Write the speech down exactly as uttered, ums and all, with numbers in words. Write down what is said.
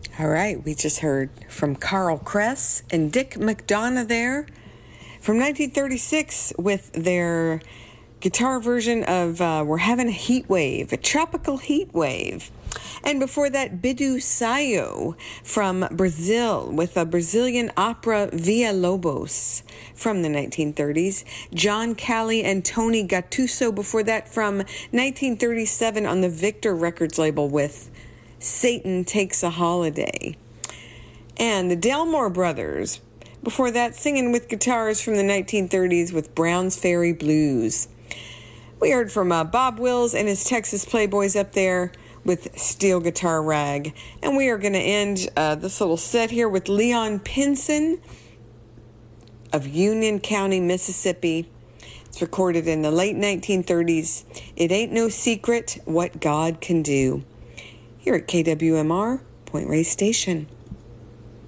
All right, we just heard from Carl Kress and Dick McDonough there from nineteen thirty-six with their guitar version of uh, We're Having a Heat Wave, a tropical heat wave. And before that, Bidu Sayo from Brazil with a Brazilian opera Villa Lobos from the nineteen thirties. John Cali and Tony Gattuso before that from nineteen thirty-seven on the Victor Records label with Satan Takes a Holiday. And the Delmore Brothers before that, singing with guitars from the nineteen thirties with Brown's Ferry Blues. We heard from uh, Bob Wills and his Texas Playboys up there with Steel Guitar Rag. And we are going to end uh, this little set here with Leon Pinson of Union County, Mississippi. It's recorded in the late nineteen thirties. It ain't no secret what God can do. Here at K W M R, Point Reyes Station.